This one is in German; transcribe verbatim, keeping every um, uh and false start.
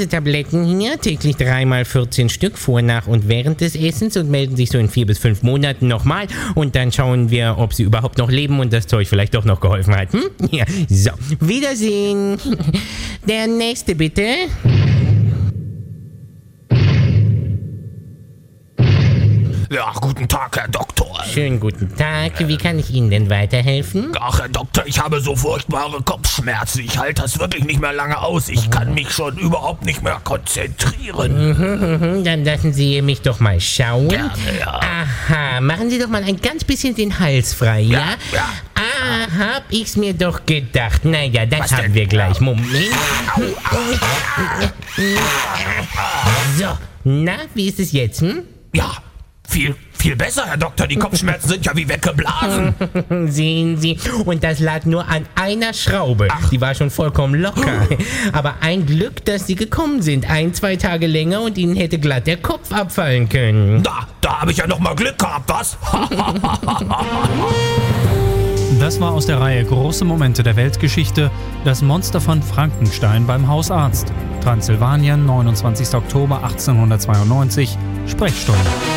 Tabletten hier, täglich dreimal vierzehn Stück, vor, nach und während des Essens und melden sich so in vier bis fünf Monaten nochmal und dann schauen wir, ob sie überhaupt noch leben und das Zeug vielleicht doch noch geholfen hat. Hm? Ja, so, Wiedersehen. Der nächste bitte. Ja, guten Tag, Herr Doktor. Schönen guten Tag. Wie kann ich Ihnen denn weiterhelfen? Ach, Herr Doktor, ich habe so furchtbare Kopfschmerzen. Ich halte das wirklich nicht mehr lange aus. Ich kann mich schon überhaupt nicht mehr konzentrieren. Mhm, dann lassen Sie mich doch mal schauen. Gerne, ja. Aha, machen Sie doch mal ein ganz bisschen den Hals frei, ja? Ja, ja. Ah, hab ich's mir doch gedacht. Naja, das Was haben denn? wir gleich. Moment. So, na, wie ist es jetzt, hm? Ja, viel, viel besser, Herr Doktor. Die Kopfschmerzen sind ja wie weggeblasen. Sehen Sie, und das lag nur an einer Schraube. Ach. Die war schon vollkommen locker. Aber ein Glück, dass Sie gekommen sind. Ein, zwei Tage länger und Ihnen hätte glatt der Kopf abfallen können. Da, da habe ich ja noch mal Glück gehabt, was? Das war aus der Reihe Große Momente der Weltgeschichte, das Monster von Frankenstein beim Hausarzt. Transsilvanien, neunundzwanzigster Oktober achtzehnhundertzweiundneunzig, Sprechstunde.